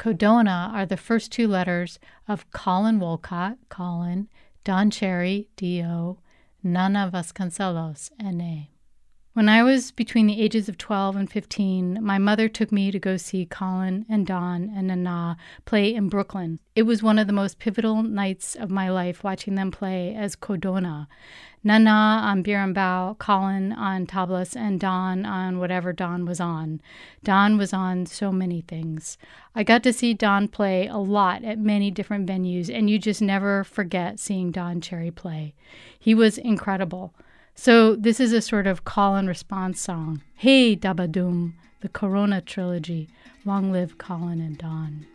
Codona are the first two letters of Colin Wolcott, Colin, Don Cherry, D-O, Nana Vasconcelos, N-A. When I was between the ages of 12 and 15, my mother took me to go see Colin and Don and Nana play in Brooklyn. It was one of the most pivotal nights of my life watching them play as Codona. Nana on berimbau, Colin on tablas, and Don on whatever Don was on. Don was on so many things. I got to see Don play a lot at many different venues, and you just never forget seeing Don Cherry play. He was incredible. So this is a sort of call and response song. Hey Dabadoom, the Corona trilogy. Long live Colin and Don.